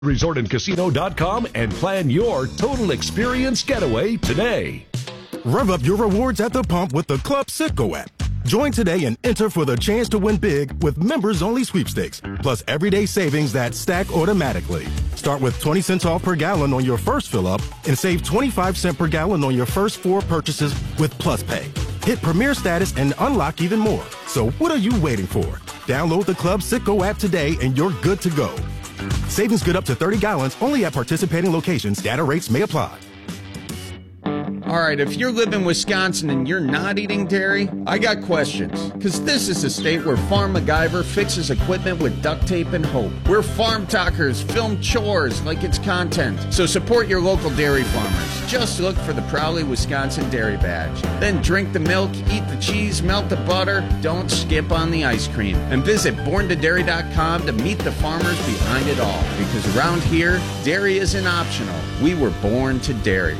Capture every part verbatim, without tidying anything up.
resort and casino dot com and plan your total experience getaway today. Rev up your rewards at the pump with the Club Citgo app. Join today and enter for the chance to win big with members-only sweepstakes, plus everyday savings that stack automatically. Start with twenty cents off per gallon on your first fill-up and save twenty-five cents per gallon on your first four purchases with Plus Pay. Hit Premier status and unlock even more. So what are you waiting for? Download the Club Citgo app today and you're good to go. Savings good up to thirty gallons only at participating locations. Data rates may apply. All right, if you live in Wisconsin and you're not eating dairy, I got questions. Because this is a state where Farm MacGyver fixes equipment with duct tape and hope. Where Farm Talkers film chores like it's content. So support your local dairy farmers. Just look for the Proudly Wisconsin Dairy Badge. Then drink the milk, eat the cheese, melt the butter. Don't skip on the ice cream. And visit born to dairy dot com to meet the farmers behind it all. Because around here, dairy isn't optional. We were born to dairy.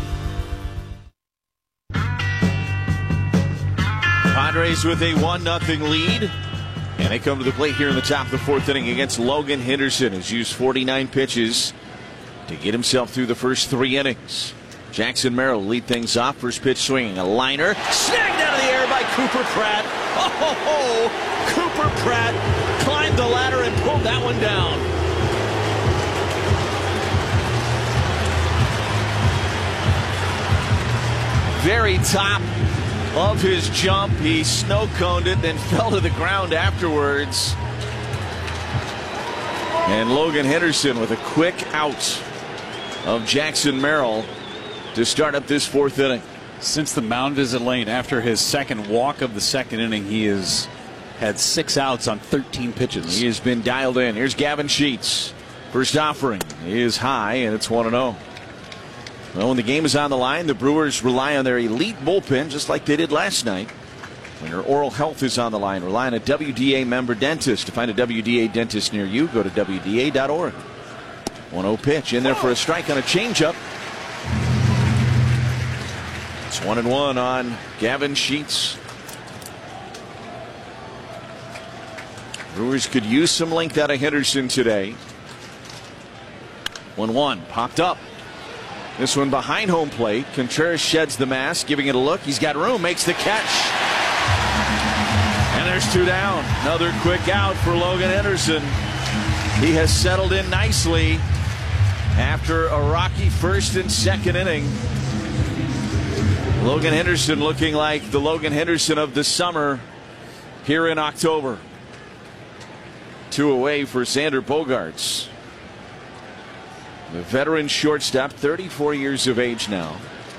Padres with a one nothing lead. And they come to the plate here in the top of the fourth inning against Logan Henderson, who's used forty-nine pitches to get himself through the first three innings. Jackson Merrill lead things off. First pitch swinging. A liner. Snagged out of the air by Cooper Pratt. Oh, ho, ho. Cooper Pratt climbed the ladder and pulled that one down. Very top of his jump. He snow-coned it, then fell to the ground afterwards. And Logan Henderson with a quick out of Jackson Merrill to start up this fourth inning. Since the mound visit lane after his second walk of the second inning, he has had six outs on thirteen pitches. He has been dialed in. Here's Gavin Sheets. First offering is high, and it's one and oh. Well, when the game is on the line, the Brewers rely on their elite bullpen just like they did last night. When your oral health is on the line, rely on a W D A member dentist. To find a W D A dentist near you, go to W D A dot org. one oh pitch in there for a strike on a changeup. It's one and one on Gavin Sheets. Brewers could use some length out of Henderson today. one one popped up. This one behind home plate. Contreras sheds the mask, giving it a look. He's got room, makes the catch. And there's two down. Another quick out for Logan Henderson. He has settled in nicely after a rocky first and second inning. Logan Henderson looking like the Logan Henderson of the summer here in October. Two away for Xander Bogaerts. The veteran shortstop, thirty-four years of age now.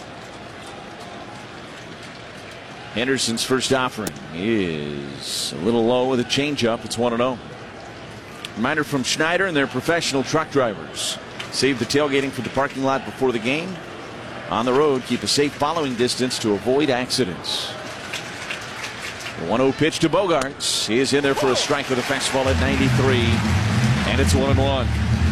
Henderson's first offering is a little low with a changeup. It's one and oh. Reminder from Schneider and their professional truck drivers. Save the tailgating for the parking lot before the game. On the road, keep a safe following distance to avoid accidents. The one oh pitch to Bogaerts. He is in there for a strike with a fastball at ninety-three. And it's one and one.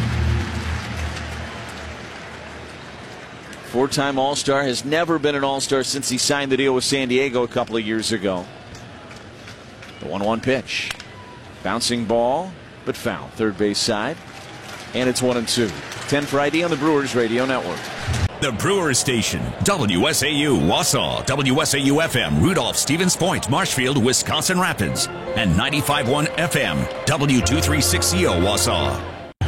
Four-time All-Star, has never been an All-Star since he signed the deal with San Diego a couple of years ago. The one one pitch. Bouncing ball, but foul. Third base side. And it's one and two. ten for I D on the Brewers Radio Network. The Brewers Station, W S A U Wausau, W S A U F M, Rudolph, Stevens Point, Marshfield, Wisconsin Rapids, and ninety-five point one F M, W two thirty-six E O Wausau.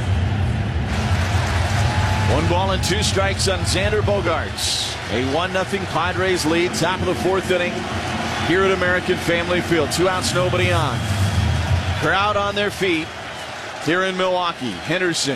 One ball and two strikes on Xander Bogaerts. A one nothing Padres lead, top of the fourth inning here at American Family Field. Two outs, nobody on. Crowd on their feet here in Milwaukee. Henderson.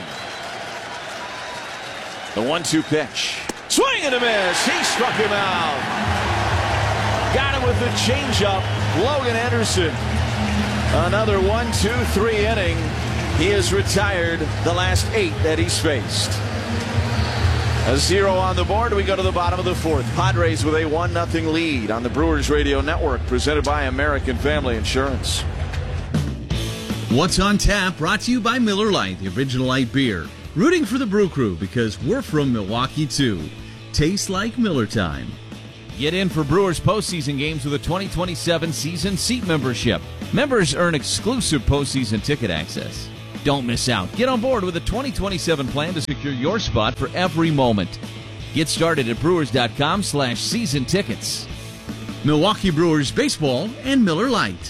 The one two pitch. Swing and a miss. He struck him out. Got him with the changeup. Logan Henderson. Another one, two, three inning. He has retired the last eight that he's faced. A zero on the board. We go to the bottom of the fourth. Padres with a one nothing lead on the Brewers Radio Network, presented by American Family Insurance. What's on Tap, brought to you by Miller Lite, the original light beer. Rooting for the Brew Crew because we're from Milwaukee too. Tastes like Miller time. Get in for Brewers postseason games with a twenty twenty-seven season seat membership. Members earn exclusive postseason ticket access. Don't miss out. Get on board with a twenty twenty-seven plan to secure your spot for every moment. Get started at brewers.com slash season tickets. Milwaukee Brewers Baseball and Miller Lite.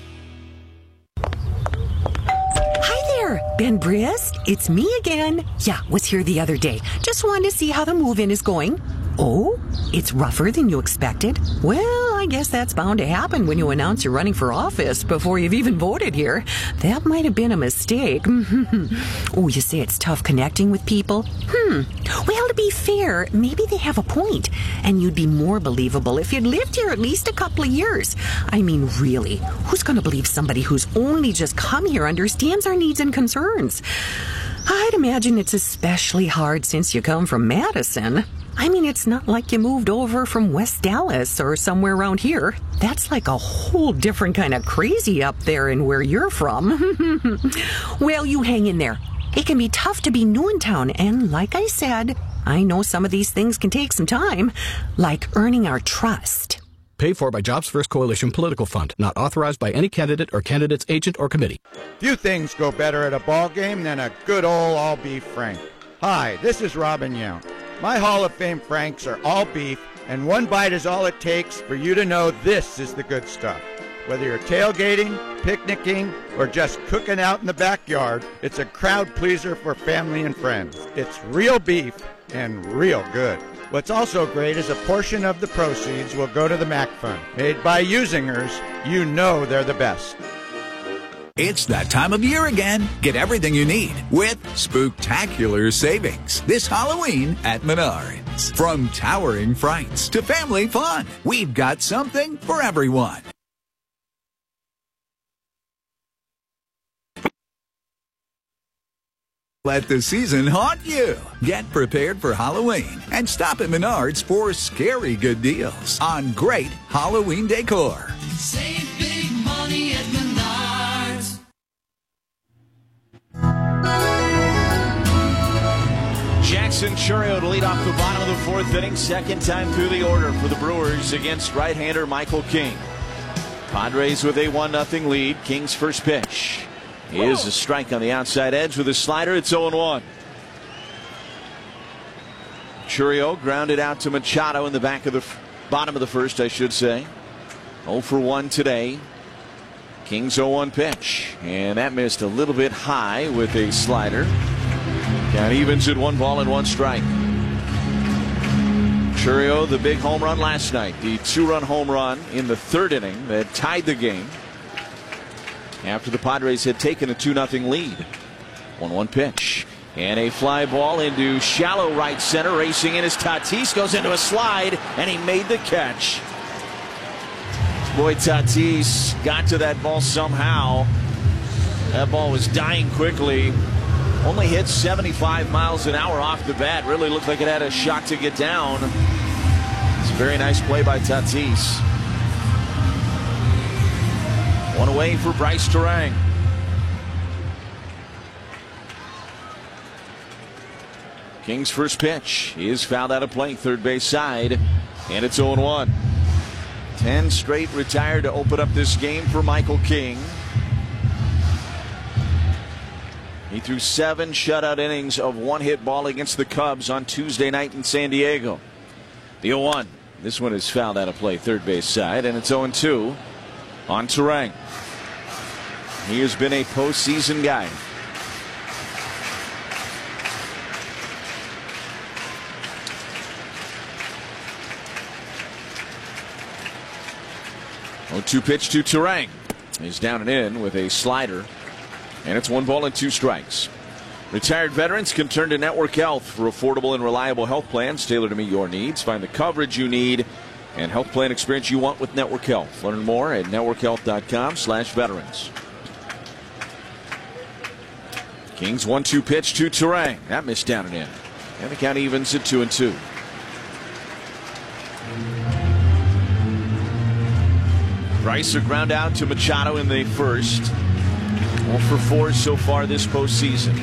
Hi there, Ben Brist. It's me again. Yeah, was here the other day. Just wanted to see how the move-in is going. Oh, it's rougher than you expected? Well, I guess that's bound to happen when you announce you're running for office before you've even voted here. That might have been a mistake. Oh, you say it's tough connecting with people? Hmm. Well, to be fair, maybe they have a point, and you'd be more believable if you'd lived here at least a couple of years. I mean, really, who's going to believe somebody who's only just come here understands our needs and concerns? I'd imagine it's especially hard since you come from Madison. I mean, it's not like you moved over from West Dallas or somewhere around here. That's like a whole different kind of crazy up there in where you're from. Well, you hang in there. It can be tough to be new in town, and like I said, I know some of these things can take some time, like earning our trust. Paid for by Jobs First Coalition Political Fund. Not authorized by any candidate or candidate's agent or committee. Few things go better at a ball game than a good old all-beef Frank. Hi, this is Robin Yount. My Hall of Fame Franks are all beef, and one bite is all it takes for you to know this is the good stuff. Whether you're tailgating, picnicking, or just cooking out in the backyard, it's a crowd pleaser for family and friends. It's real beef and real good. What's also great is a portion of the proceeds will go to the Mac Fund. Made by usingers, you know they're the best. It's that time of year again. Get everything you need with spooktacular savings this Halloween at Menards. From towering frights to family fun, we've got something for everyone. Let the season haunt you. Get prepared for Halloween and stop at Menards for scary good deals on great Halloween decor. Save big money at Menards. Jackson Chourio to lead off the bottom of the fourth inning. Second time through the order for the Brewers against right-hander Michael King. Padres with a one nothing lead. King's first pitch is a strike on the outside edge with a slider. It's oh and one. Chourio grounded out to Machado in the back of the bottom of the first, I should say. oh for one today. King's oh one pitch, and that missed a little bit high with a slider. Count evens at one ball and one strike. Chourio, the big home run last night, the two-run home run in the third inning that tied the game after the Padres had taken a two nothing lead. one one pitch. And a fly ball into shallow right center. Racing in as Tatis goes into a slide, and he made the catch. Boy, Tatis got to that ball somehow. That ball was dying quickly. Only hit seventy-five miles an hour off the bat. Really looked like it had a shot to get down. It's a very nice play by Tatis. One away for Bryce Turang. King's first pitch is fouled out of play, third base side, and it's oh and one. Ten straight retired to open up this game for Michael King. He threw seven shutout innings of one-hit ball against the Cubs on Tuesday night in San Diego. The oh one. This one is fouled out of play, third base side, and it's oh and two on Turang. He has been a postseason guy. oh two pitch to Turang. He's down and in with a slider. And it's one ball and two strikes. Retired veterans can turn to Network Health for affordable and reliable health plans tailored to meet your needs. Find the coverage you need and health plan experience you want with Network Health. Learn more at network health dot com slash veterans. King's one two pitch to Turang. That missed down and in. And the count evens at two and two. Bryce a ground out to Machado in the first. one for four so far this postseason.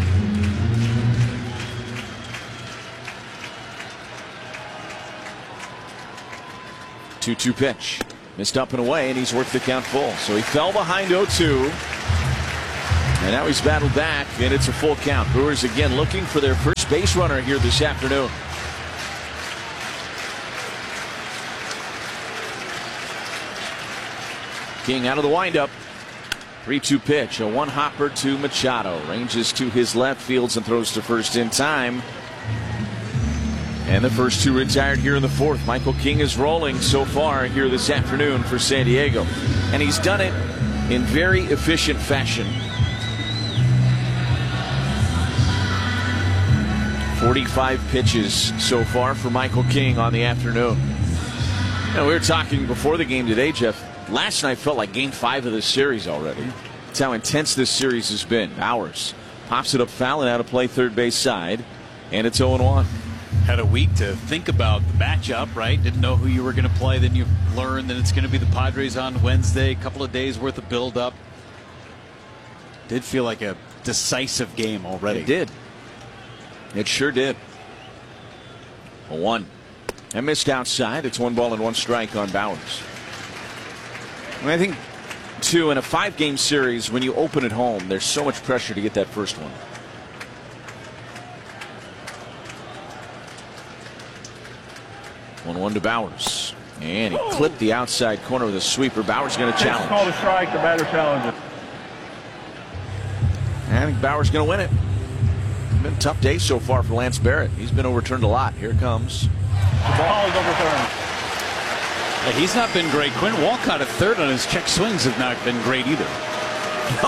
two two pitch. Missed up and away, and he's worked the count full. So he fell behind oh two. And now he's battled back, and it's a full count. Brewers again looking for their first base runner here this afternoon. King out of the windup. three two pitch, a one-hopper to Machado. Ranges to his left, fields and throws to first in time. And the first two retired here in the fourth. Michael King is rolling so far here this afternoon for San Diego. And he's done it in very efficient fashion. forty-five pitches so far for Michael King on the afternoon. Now, we were talking before the game today, Jeff. Last night felt like game five of this series already. That's how intense this series has been. Bowers pops it up foul and out of play third base side. And it's oh one. Had a week to think about the matchup, right? Didn't know who you were going to play. Then you learn that it's going to be the Padres on Wednesday. A couple of days worth of build-up. Did feel like a decisive game already. It did. It sure did. A one. And missed outside. It's one ball and one strike on Bowers. And I think, too, in a five-game series, when you open at home, there's so much pressure to get that first one. one one to Bowers. And he clipped the outside corner with a sweeper. Bowers going to challenge. Call the strike. The batter challenges. I think Bowers going to win it. Been a tough day so far for Lance Barrett. He's been overturned a lot. Here it comes. The ball is overturned. Yeah, he's not been great. Quinn Walcott at third on his check swings have not been great either. No.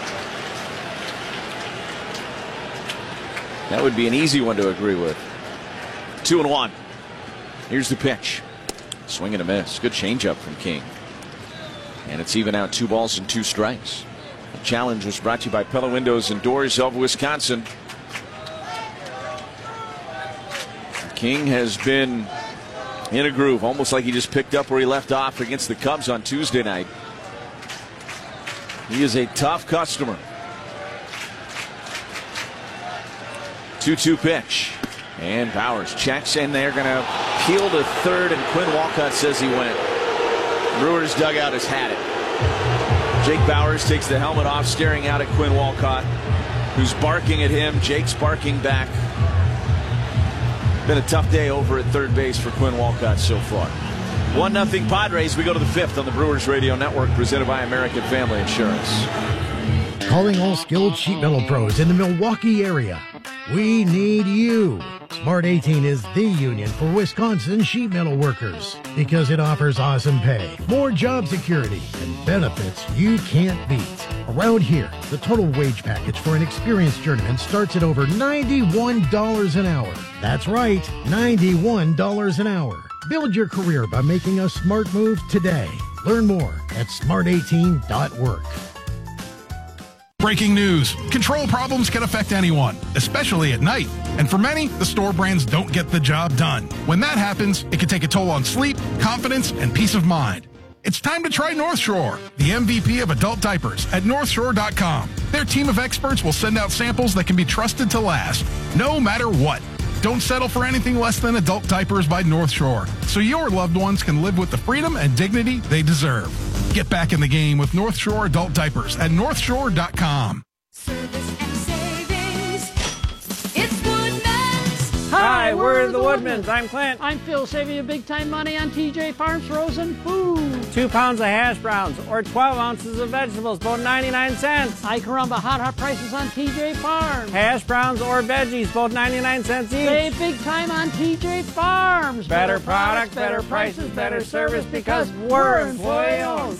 That would be an easy one to agree with. Two and one. Here's the pitch. Swing and a miss. Good changeup from King. And it's even out two balls and two strikes. The challenge was brought to you by Pella Windows and Doors of Wisconsin. King has been in a groove, almost like he just picked up where he left off against the Cubs on Tuesday night. He is a tough customer. two two pitch. And Bowers checks, and they're going to peel to third, and Quinn Walcott says he went. Brewers dugout has had it. Jake Bowers takes the helmet off, staring out at Quinn Walcott, who's barking at him. Jake's barking back. Been a tough day over at third base for Quinn Walcott so far. one nothing Padres. We go to the fifth on the Brewers Radio Network, presented by American Family Insurance. Calling all skilled sheet metal pros in the Milwaukee area. We need you. Smart eighteen is the union for Wisconsin sheet metal workers because it offers awesome pay, more job security, and benefits you can't beat. Around here, the total wage package for an experienced journeyman starts at over ninety-one dollars an hour. That's right, ninety-one dollars an hour. Build your career by making a smart move today. Learn more at smart eighteen dot work. Breaking news. Control problems can affect anyone, especially at night. And for many, the store brands don't get the job done. When that happens, it can take a toll on sleep, confidence, and peace of mind. It's time to try North Shore, the M V P of adult diapers at north shore dot com. Their team of experts will send out samples that can be trusted to last, no matter what. Don't settle for anything less than adult diapers by North Shore, so your loved ones can live with the freedom and dignity they deserve. Get back in the game with North Shore adult diapers at north shore dot com. Hi, we're the Woodmans. I'm Clint. I'm Phil, saving you big time money on T J Farms frozen food. Two pounds of hash browns or twelve ounces of vegetables, both ninety-nine cents. Ay caramba, hot, hot prices on T J Farms. Hash browns or veggies, both ninety-nine cents each. Save big time on T J Farms. Better, better products, better prices, better service because we're employee owned.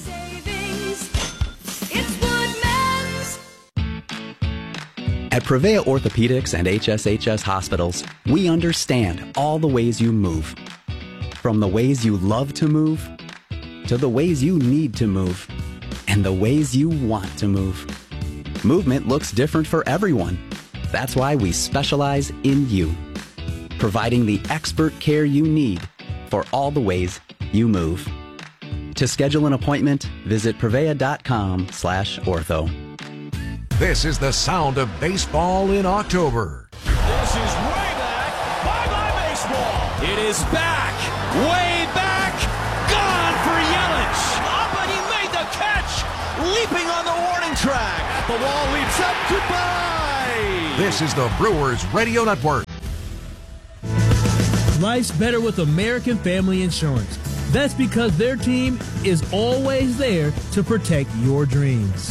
At Prevea Orthopedics and H S H S Hospitals, we understand all the ways you move. From the ways you love to move, to the ways you need to move, and the ways you want to move. Movement looks different for everyone. That's why we specialize in you, providing the expert care you need for all the ways you move. To schedule an appointment, visit prevea dot com slash ortho. This is the sound of baseball in October. This is way back. Bye-bye baseball. It is back. Way back. Gone for Yelich. Up and he made the catch. Leaping on the warning track. at the wall, leaps up, goodbye! This is the Brewers Radio Network. Life's better with American Family Insurance. That's because their team is always there to protect your dreams.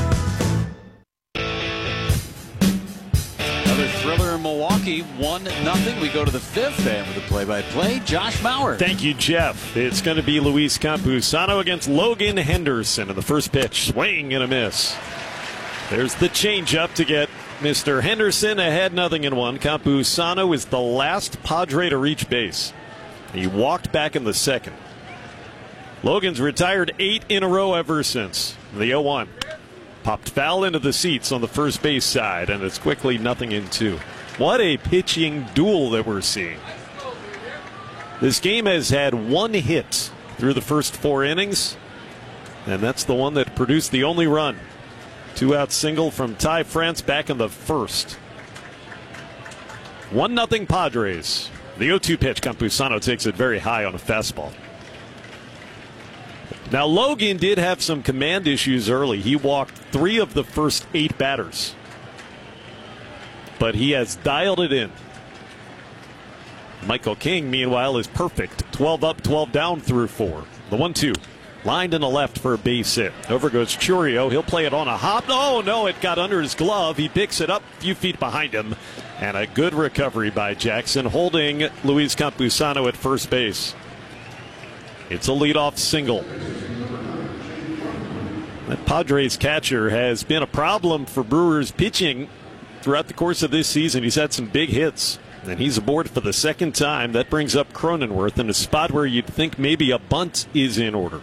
Another thriller in Milwaukee, one nothing. We go to the fifth, and with the play-by-play, Josh Mauer. Thank you, Jeff. It's going to be Luis Campusano against Logan Henderson in the first pitch. Swing and a miss. There's the changeup to get Mister Henderson ahead, nothing in one. Campusano is the last Padre to reach base. He walked back in the second. Logan's retired eight in a row ever since. The oh one. Popped foul into the seats on the first base side, and it's quickly nothing in two. What a pitching duel that we're seeing. This game has had one hit through the first four innings, and that's the one that produced the only run. Two-out single from Ty France back in the first. one nothing Padres. The oh two pitch, Campusano takes it very high on a fastball. Now, Logan did have some command issues early. He walked three of the first eight batters. But he has dialed it in. Michael King, meanwhile, is perfect. twelve up, twelve down through four. The one two. Lined in the left for a base hit. Over goes Churio. He'll play it on a hop. Oh, no, it got under his glove. He picks it up a few feet behind him. And a good recovery by Jackson, holding Luis Campusano at first base. It's a leadoff single. That Padres catcher has been a problem for Brewers pitching throughout the course of this season. He's had some big hits, and he's aboard for the second time. That brings up Cronenworth in a spot where you'd think maybe a bunt is in order.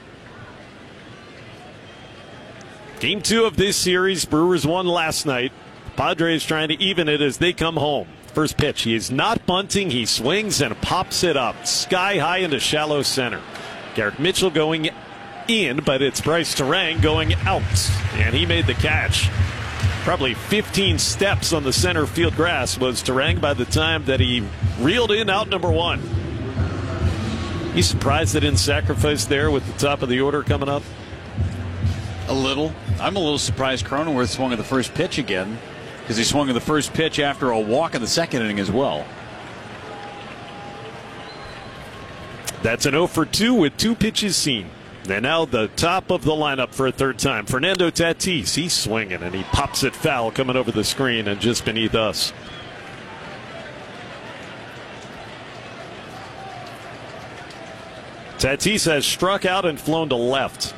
Game two of this series, Brewers won last night. Padres trying to even it as they come home. First pitch, he is not bunting. He swings and pops it up sky high into shallow center. Garrett Mitchell going in, but it's Bryce Terang going out, and he made the catch. Probably fifteen steps on the center field grass was Terang by the time that he reeled in out number one. You surprised they didn't sacrifice there with the top of the order coming up? A little. I'm a little surprised Cronenworth swung at the first pitch again, because he swung at the first pitch after a walk in the second inning as well. That's an oh for two with two pitches seen. And now the top of the lineup for a third time. Fernando Tatis, he's swinging, and he pops it foul coming over the screen and just beneath us. Tatis has struck out and flown to left.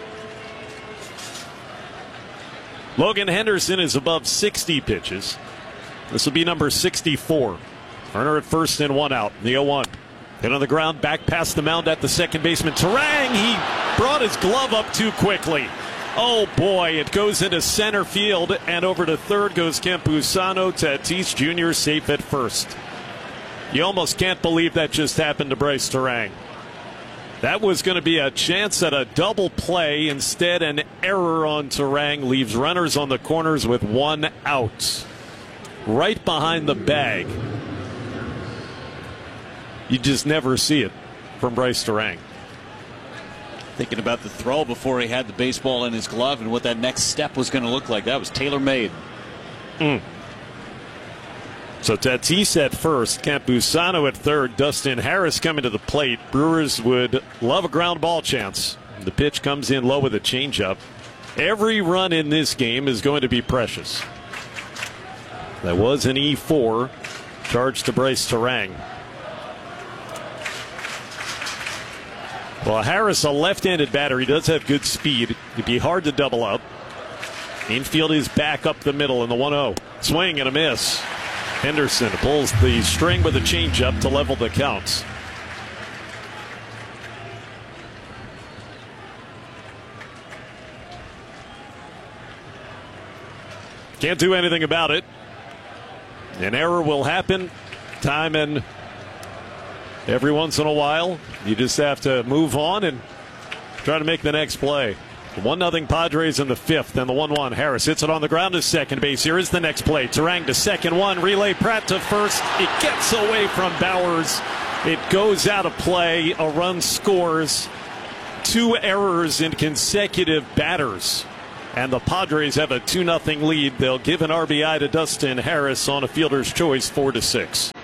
Logan Henderson is above sixty pitches. This will be number sixty-four. Turner at first and one out. The oh one. Hit on the ground, back past the mound at the second baseman. Terang, he brought his glove up too quickly. Oh boy, it goes into center field, and over to third goes Campusano. Tatis Junior safe at first. You almost can't believe that just happened to Bryce Terang. That was going to be a chance at a double play. Instead, an error on Terang leaves runners on the corners with one out. Right behind the bag. You just never see it from Bryce Terang. Thinking about the throw before he had the baseball in his glove and what that next step was going to look like. That was tailor-made. Mm. So Tatis at first, Campusano at third, Dustin Harris coming to the plate. Brewers would love a ground ball chance. The pitch comes in low with a changeup. Every run in this game is going to be precious. That was an E four charged to Bryce Terang. Well, Harris, a left-handed batter. He does have good speed. It'd be hard to double up. Infield is back up the middle in the one oh. Swing and a miss. Henderson pulls the string with a changeup to level the counts. Can't do anything about it. An error will happen time and every once in a while. You just have to move on and try to make the next play. one nothing Padres in the fifth, and the one one. Harris hits it on the ground to second base. Here is the next play. Terang to second, one. Relay Pratt to first. It gets away from Bowers. It goes out of play. A run scores. Two errors in consecutive batters And the Padres have a two nothing lead. They'll give an R B I to Dustin Harris on a fielder's choice, four to six.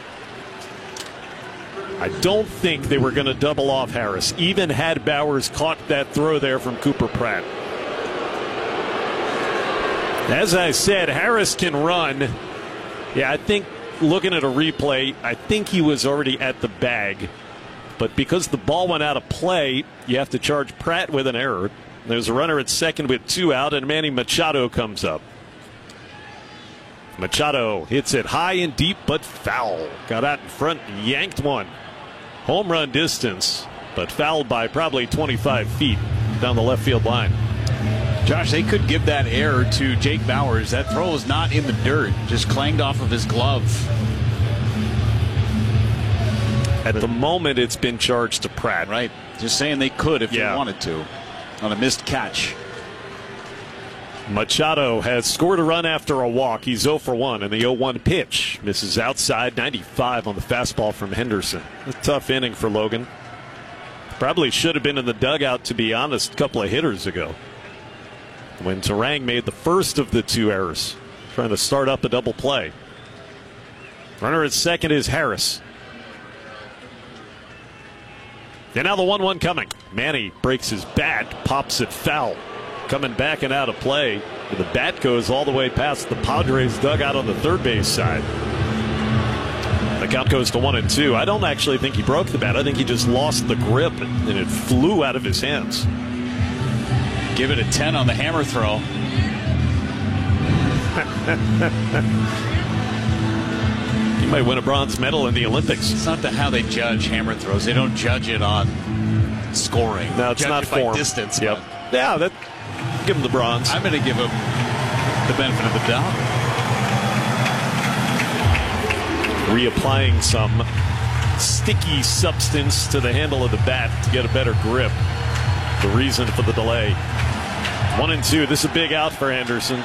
I don't think they were going to double off Harris, even had Bowers caught that throw there from Cooper Pratt. As I said, Harris can run. Yeah, I think looking at a replay, I think he was already at the bag. But because the ball went out of play, you have to charge Pratt with an error. There's a runner at second with two out, and Manny Machado comes up. Machado hits it high and deep, but foul. Got out in front and yanked one. Home run distance, but fouled by probably twenty-five feet down the left field line. Josh, they could give that error to Jake Bowers. That throw is not in the dirt, just clanged off of his glove. At the moment, it's been charged to Pratt. Right. Just saying they could if yeah. they wanted to on a missed catch. Machado has scored a run after a walk. He's oh for one in the oh one pitch. Misses outside, ninety-five on the fastball from Henderson. A tough inning for Logan. Probably should have been in the dugout, to be honest, a couple of hitters ago, when Turang made the first of the two errors, trying to start up a double play. Runner at second is Harris. And now the one one coming. Manny breaks his bat, pops it foul. Coming back and out of play. The bat goes all the way past the Padres dugout on the third base side. The count goes to one and two. I don't actually think he broke the bat. I think he just lost the grip and it flew out of his hands. Give it a ten on the hammer throw. He might win a bronze medal in the Olympics. It's not the how they judge hammer throws. They don't judge it on scoring. No, it's judge not it form. By distance. Yep. Yeah, that. Give him the bronze. I'm going to give him the benefit of the doubt. Reapplying some sticky substance to the handle of the bat to get a better grip. The reason for the delay. One and two. This is a big out for Anderson.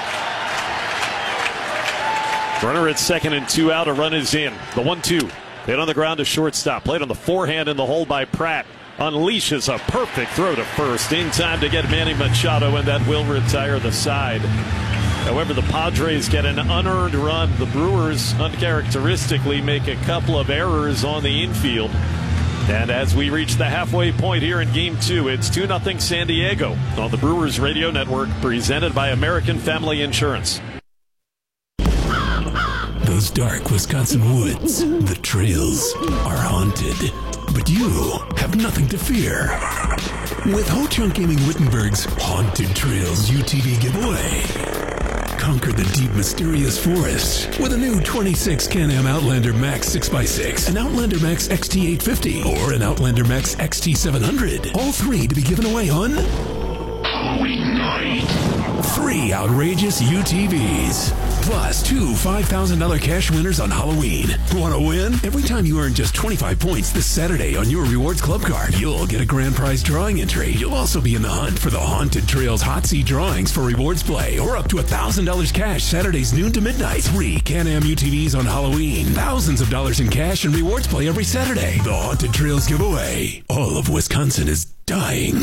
Runner at second and two out. A run is in. The one two. Hit on the ground to shortstop. Played on the forehand in the hole by Pratt. Unleashes a perfect throw to first in time to get Manny Machado, and that will retire the side. However, the Padres get an unearned run. The Brewers uncharacteristically make a couple of errors on the infield. And as we reach the halfway point here in game two, it's two nothing San Diego on the Brewers Radio Network, presented by American Family Insurance. Those dark Wisconsin woods, the trails, are haunted. But you have nothing to fear. With Ho-Chunk Gaming Wittenberg's Haunted Trails U T V giveaway. Conquer the deep, mysterious forest with a new twenty-six Can-Am Outlander Max six by six, an Outlander Max X T eight fifty, or an Outlander Max X T seven hundred. All three to be given away on Halloween night. Three outrageous U T Vs. Plus two five thousand dollars cash winners on Halloween. Want to win? Every time you earn just twenty-five points this Saturday on your Rewards Club card, you'll get a grand prize drawing entry. You'll also be in the hunt for the Haunted Trails Hot Seat drawings for rewards play, or up to one thousand dollars cash Saturdays noon to midnight. Three Can-Am U T Vs on Halloween. Thousands of dollars in cash and rewards play every Saturday. The Haunted Trails giveaway. All of Wisconsin is dying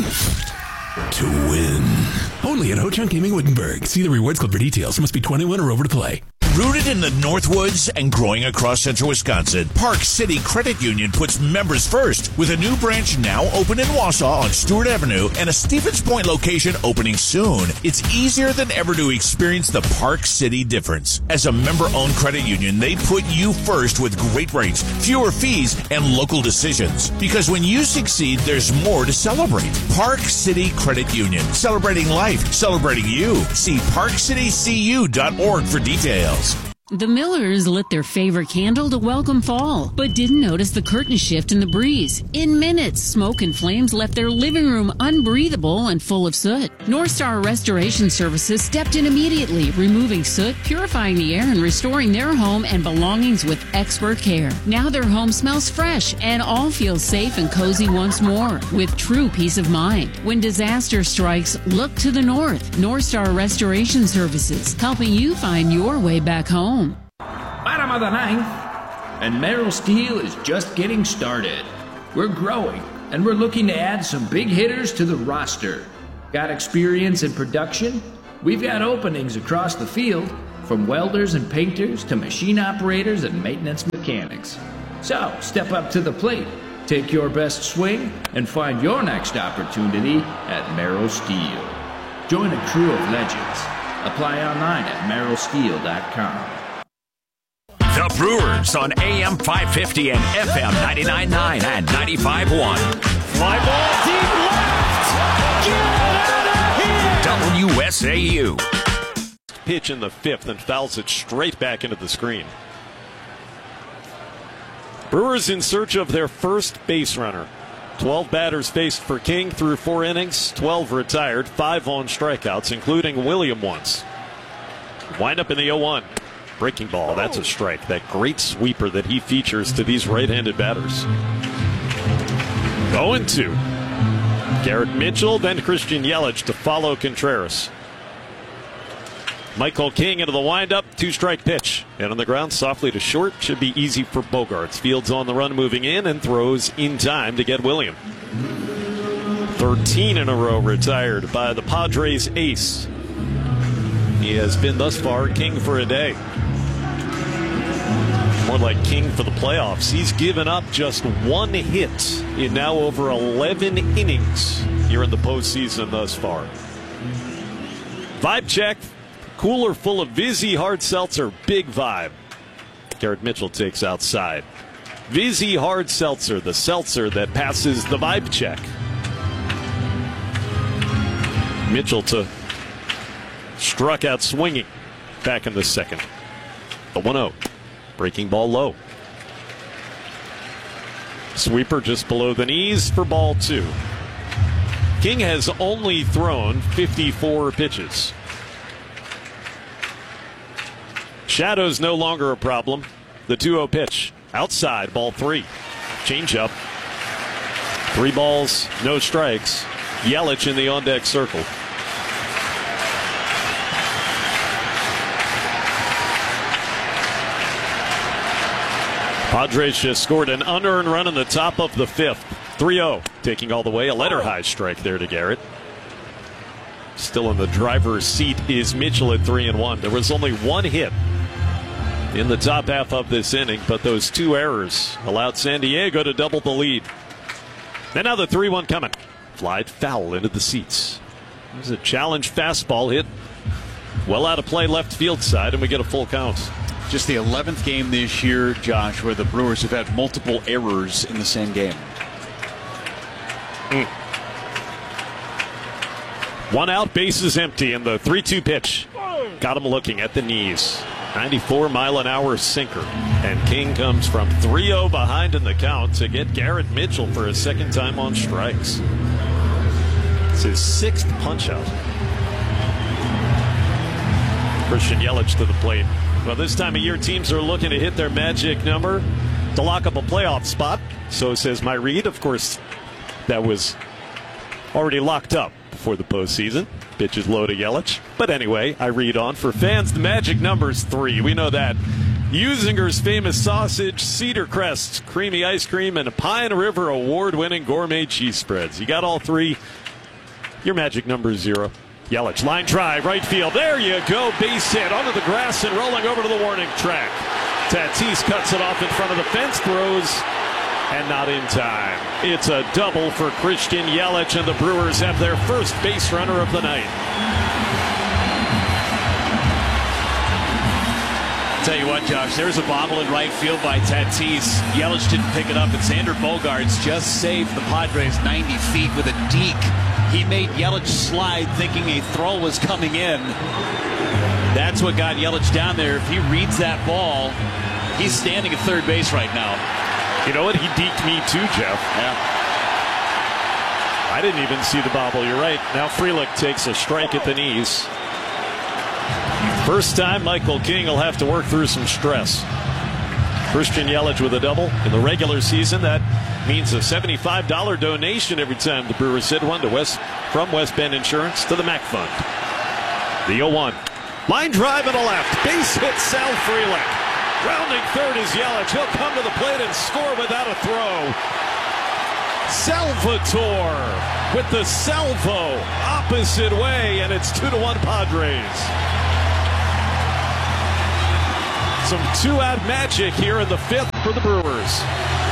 to win. Only at Ho-Chunk Gaming Wittenberg. See the Rewards Club for details. Must be twenty-one or over to play. Rooted in the Northwoods and growing across central Wisconsin, Park City Credit Union puts members first with a new branch now open in Wausau on Stewart Avenue and a Stevens Point location opening soon. It's easier than ever to experience the Park City difference. As a member-owned credit union, they put you first with great rates, fewer fees, and local decisions. Because when you succeed, there's more to celebrate. Park City Credit Union. Celebrating life. Celebrating you. See park city c u dot org for details. The Millers lit their favorite candle to welcome fall, but didn't notice the curtain shift in the breeze. In minutes, smoke and flames left their living room unbreathable and full of soot. North Star Restoration Services stepped in immediately, removing soot, purifying the air, and restoring their home and belongings with expert care. Now their home smells fresh, and all feel safe and cozy once more, with true peace of mind. When disaster strikes, look to the north. North Star Restoration Services, helping you find your way back home. Bottom of the ninth, and Merrill Steel is just getting started. We're growing, and we're looking to add some big hitters to the roster. Got experience in production? We've got openings across the field, from welders and painters to machine operators and maintenance mechanics. So, step up to the plate, take your best swing, and find your next opportunity at Merrill Steel. Join a crew of legends. Apply online at merrill steel dot com. The Brewers on A M five fifty and F M ninety-nine point nine and ninety-five point one. Fly ball deep left. Get out of here. W S A U. Pitch in the fifth and fouls it straight back into the screen. Brewers in search of their first base runner. twelve batters faced for King through four innings, twelve retired, five on strikeouts, including William once. Wind up in the oh one. Breaking ball, that's a strike. That great sweeper that he features to these right-handed batters. oh and two. Garrett Mitchell, then Christian Yelich to follow Contreras. Michael King into the windup, two-strike pitch. And on the ground, softly to short, should be easy for Bogaerts. Fields on the run moving in and throws in time to get William. thirteen in a row retired by the Padres ace. He has been thus far King for a day. More like King for the playoffs. He's given up just one hit in now over eleven innings here in the postseason thus far. Vibe check. Cooler full of Vizzy Hard Seltzer. Big vibe. Garrett Mitchell takes outside. Vizzy Hard Seltzer, the seltzer that passes the vibe check. Mitchell to struck out swinging back in the second. The one oh. Breaking ball low. Sweeper just below the knees for ball two. King has only thrown fifty-four pitches. Shadows no longer a problem. The two oh pitch. Outside, ball three. Changeup. Three balls, no strikes. Yelich in the on-deck circle. Padres just scored an unearned run in the top of the fifth. three oh. Taking all the way. A letter-high strike there to Garrett. Still in the driver's seat is Mitchell at three and one. There was only one hit in the top half of this inning, but those two errors allowed San Diego to double the lead. And now the three one coming. Flied foul into the seats. There's a challenge fastball hit well out of play left field side, and we get a full count. Just the eleventh game this year, Josh, where the Brewers have had multiple errors in the same game. Mm. One out, bases empty, and the three two pitch. Got him looking at the knees. ninety-four mile an hour sinker. And King comes from three oh behind in the count to get Garrett Mitchell for a second time on strikes. It's his sixth punch out. Christian Yelich to the plate. Well, this time of year, teams are looking to hit their magic number to lock up a playoff spot. So says my read. Of course, that was already locked up before the postseason. Pitch is low to Yelich. But anyway, I read on. For fans, the magic number's three. We know that. Usinger's famous sausage, Cedar Crest, creamy ice cream, and Pine River award-winning gourmet cheese spreads. You got all three. Your magic number is zero. Yelich, line drive, right field. There you go. Base hit onto the grass and rolling over to the warning track. Tatis cuts it off in front of the fence, throws, and not in time. It's a double for Christian Yelich, and the Brewers have their first base runner of the night. Tell you what, Josh, there's a bobble in right field by Tatis. Yelich didn't pick it up, and Xander Bogaerts just saved the Padres ninety feet with a deke. He made Yelich slide thinking a throw was coming in. That's what got Yelich down there. If he reads that ball, he's standing at third base right now. You know what? He deked me too, Jeff. Yeah. I didn't even see the bobble. You're right. Now Frelick takes a strike at the knees. First time Michael King will have to work through some stress. Christian Yelich with a double in the regular season. That means a seventy-five dollars donation every time the Brewers hit one to West from West Bend Insurance to the Mac Fund. The oh one. Line drive and a left. Base hit Sal Frelick. Rounding third is Yelich. He'll come to the plate and score without a throw. Salvatore with the salvo opposite way, and it's two to one Padres. Some two-out magic here in the fifth for the Brewers.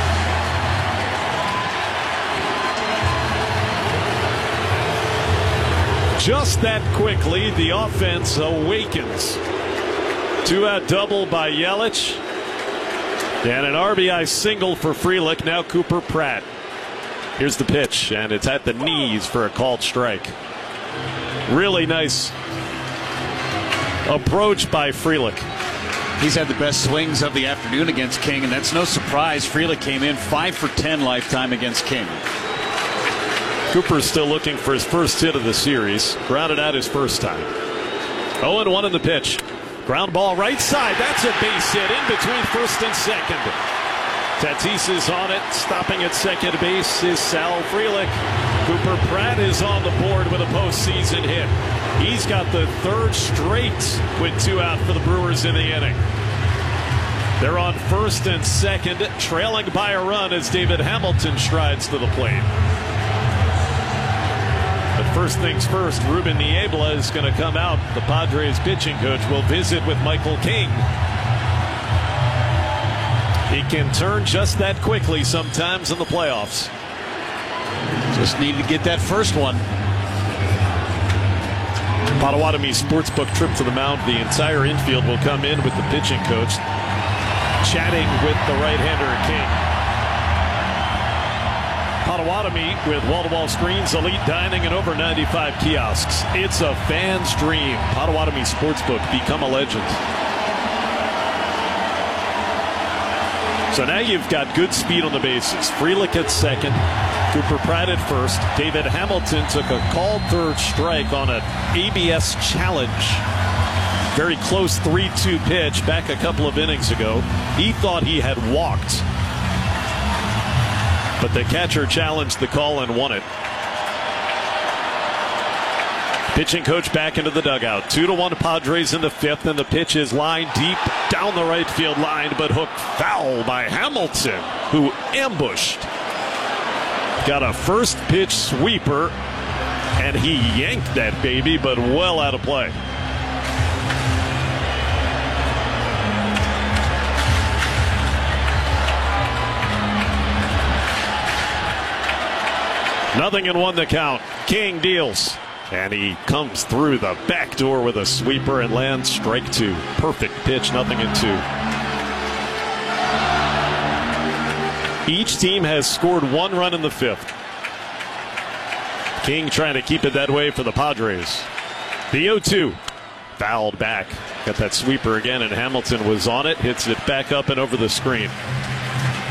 Just that quickly, the offense awakens. Two-out double by Yelich. And an R B I single for Frelick. Now Cooper Pratt. Here's the pitch, and it's at the knees for a called strike. Really nice approach by Frelick. He's had the best swings of the afternoon against King, and that's no surprise. Frelick came in five for ten lifetime against King. Cooper's still looking for his first hit of the series. Grounded out his first time. oh and one in the pitch. Ground ball right side. That's a base hit in between first and second. Tatis is on it. Stopping at second base is Sal Frelick. Cooper Pratt is on the board with a postseason hit. He's got the third straight with two out for the Brewers in the inning. They're on first and second, trailing by a run as David Hamilton strides to the plate. But first things first, Ruben Niebla is going to come out. The Padres pitching coach will visit with Michael King. He can turn just that quickly sometimes in the playoffs. Just needed to get that first one. Potawatomi Sportsbook trip to the mound. The entire infield will come in with the pitching coach, chatting with the right-hander King. Potawatomi with wall-to-wall screens, elite dining, and over ninety-five kiosks. It's a fan's dream. Potawatomi Sportsbook, become a legend. So now you've got good speed on the bases. Frelick at second, Cooper Pratt at first. David Hamilton took a called third strike on an A B S challenge. Very close three two pitch back a couple of innings ago. He thought he had walked, but the catcher challenged the call and won it. Pitching coach back into the dugout. Two to one Padres in the fifth, and the pitch is lined deep down the right field line, but hooked foul by Hamilton, who ambushed. Got a first pitch sweeper, and he yanked that baby, but well out of play. Nothing in one to count. King deals. And he comes through the back door with a sweeper and lands strike two. Perfect pitch, nothing in two. Each team has scored one run in the fifth. King trying to keep it that way for the Padres. The oh two. Fouled back. Got that sweeper again, and Hamilton was on it. Hits it back up and over the screen.